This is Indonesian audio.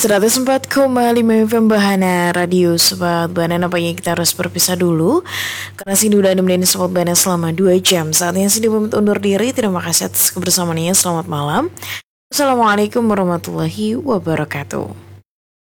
104,5 FM Bahana Radio Sobat Bahana. Nampaknya kita harus berpisah dulu karena Cindy udah nemenin Sobat Bahana selama 2 jam. Saatnya Cindy pamit undur diri. Terima kasih atas kebersamaannya. Selamat malam. Assalamualaikum warahmatullahi wabarakatuh.